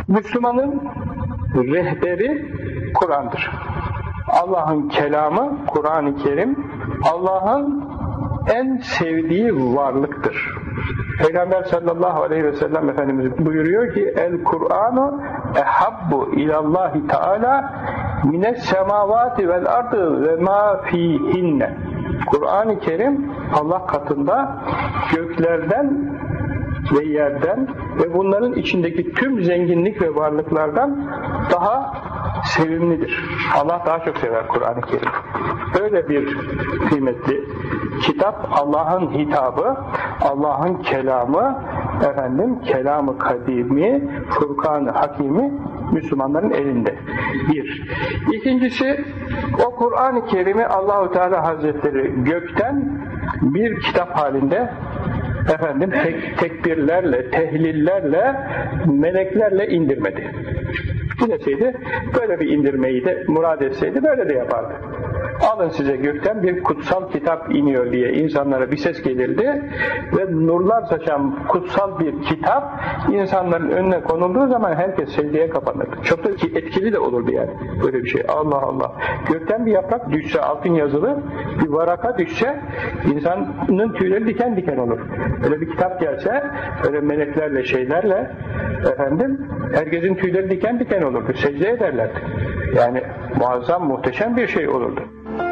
Müslümanın rehberi Kur'an'dır. Allah'ın kelamı, Kur'an-ı Kerim, Allah'ın en sevdiği varlıktır. Peygamber sallallahu aleyhi ve sellem Efendimiz buyuruyor ki El-Kur'anu ehabbu ilallahi teala mines semavati vel ardı ve ma fihinne. Kur'an-ı Kerim Allah katında göklerden ve yerden ve bunların içindeki tüm zenginlik ve varlıklardan daha sevimlidir. Allah daha çok sever Kur'an-ı Kerim. Böyle bir kıymetli kitap, Allah'ın hitabı, Allah'ın kelamı, kelamı kadimi, Furkan-ı Hakimi Müslümanların elinde. Bir. İkincisi, o Kur'an-ı Kerim'i Allah-u Teala Hazretleri gökten bir kitap halinde tekbirlerle, tehlillerle, meleklerle indirmedi. Dileseydi, böyle bir indirmeyi de murad etseydi böyle de yapardı. Alın size gökten bir kutsal kitap iniyor diye insanlara bir ses gelirdi ve nurlar saçan kutsal bir kitap insanların önüne konulduğu zaman herkes secdeye kapanırdı. Çok da etkili de olurdu yani böyle bir şey. Allah Allah. Gökten bir yaprak düşse, altın yazılı bir varaka düşse insanın tüyleri diken diken olur. Öyle bir kitap gelse öyle meleklerle şeylerle herkesin tüyleri diken diken olurdu. Secde ederlerdi. Yani muazzam, muhteşem bir şey olurdu.